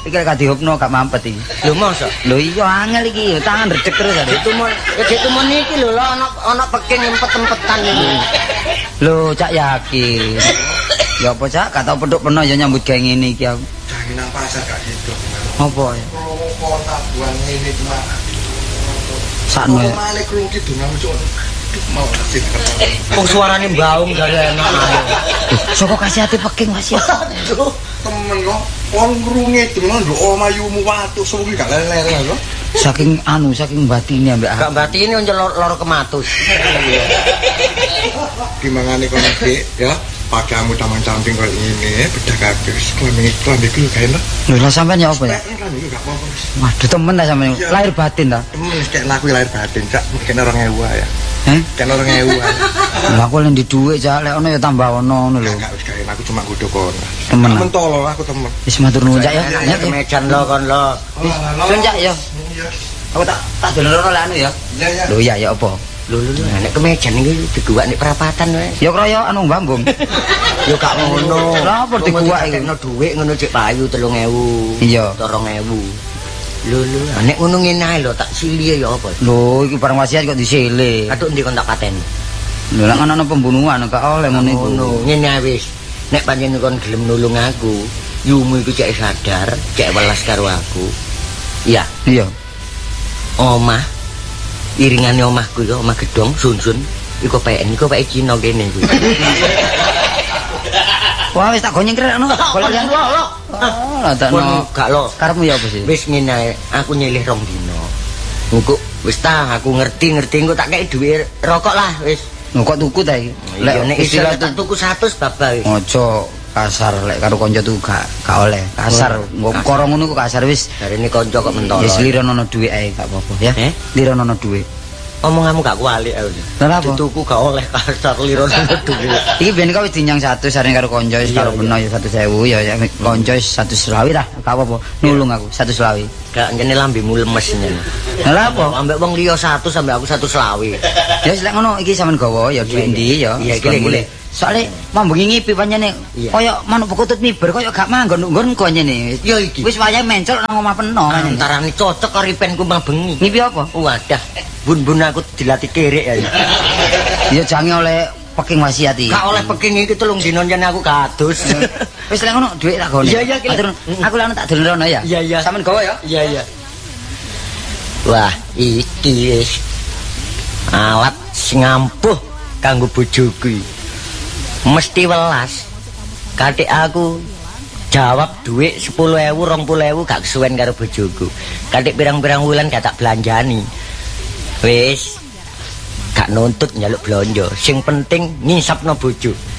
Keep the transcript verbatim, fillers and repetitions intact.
iki lek dihupno gak mampet iki. Lho mosok. Lho iya angel iki, tangan redek terus ada. Ditumon, ditumon iki lho lho ana ana peking empet-empetan iki. Lho cak yakin. Ya apa cak, gak tau peduk peno ya nyambut gawe ngene iki aku. Jangan nang pasar gak gitu. Apa ya? Rokok tabuhan ngene cuma. Sakno. Male krungi donang cuk. Mau kasih Wong suarane mbaung gak enak. Soko kasih hati peking Mas ya. Aduh, temen kok kon ngrungi donang nduk omayumu watu suwi gak lele lho. Saking anu, saking batine ambek Gak batine njelor loro kematus. Gimana nih kon iki ya? Pakaianmu taman camping kayak ini, bedah kabeh. Klambi klambi iki lho kae lho. Lho lah sampean ya apa ya? Klambi iki gak apa-apa. Waduh temen ta sampean. Lahir batin ta? Temen wis kek laku lahir batin, Cak. Mungkin orang ewu ya. Heh? Kan orang ewu. Lah aku lek di dhuwit cak, lek ono ya tambah ono ngono lho. Enggak wis kae aku cuma godho kon. Temen. Mentolo aku temen. Wis matur nuwun cak ya. Nek kemejan lo kon lo. Sun cak ya. Aku tak tak dolerono lek anu ya. Iya ya. Lho iya ya apa? Lho lho lho nek kemejan iki diguwak nek perapatan wae. Ya kroyo anu Bambung. Yo gak ngono. Lah apa diguwak iki? Tekno dhuwit ngono cek payu telung ewu. Iya. rong ewu. Lho lho nek ngono ngene ae lho tak silie ya apa. Lho iki barang wasiat kok disele. Atuk ndi kon tak pateni. Lho lek ana pembunuhan gak oleh ngono iku. Ngono ngene ae wis. Nek pancen kon gelem nulung aku, yumu iku cek sadar, cek welas karo aku. Iya. Iya. Omah iringane omahku ya, omah gedong sunsun iku P N, iku P Cina kene iku. Wah wis tak gonyeng krekno. Golek yang lo lo. lah tak no. Gak lo. Karepmu ya apa sih? Wis ngene ae, aku nyilih rong dino. Engko wis ta aku ngerti-ngerti engko tak kei dhuwit rokok lah wis. Lho kok tuku ta iki? Lek nek istilah tak tuku seratus babal. Ojo kasar lek karo kanca tuku gak gak oleh. Kasar, nggo karo ngono ku kasar wis. Jarine kanca kok mentolo. Wis lirono ono dhuwit ae gak apa-apa ya. Eh? Lirono ono dhuwit. Omonganmu gak kualik aku. Lah apa? Dituku gak oleh kasar lirono dhuwit. Iki ben kok wis dinyang satu sareng karo kanca wis karo beno ya seratus ribu ya kanca wis seratus selawi lah gak apa-apa. Nulung aku seratus selawi. Gak ngene lambemu lemes ngene. Lah apa? Ambek wong liya satu sampe aku satu selawi. Ya wis lek ngono iki sampean gawa ya dhuwit ndi ya. Iya iki lek. Soale mambengi ngipi pancene kaya manuk bekutut miber kaya gak manggon nggon konyene. Ya iki. Wis wayahe mencol nang omah peno pancene. Antarane cocok karo ipenku mambengi. Ngipi apa? Wadah, bun-bun aku dilatih kerek ya. Ya jange oleh peking wasiat iki. Gak oleh peking iki telung dino yen aku kados. Wis lek ngono dhuwit tak gone. Iya iya iki. Aku lek tak dolerono ya. Iya iya. Sampeyan gawa ya. Iya iya. Wah, iki wis alat sing ampuh kanggo bojoku. Mesti welas. Katik aku jawab duit sepuluh ewu, rong puluh ewu gak kesuwen karo bojoku. Katik pirang-pirang wulan gak tak belanjani. Wis gak nuntut njaluk blonjo. Sing penting ngisapno bojo.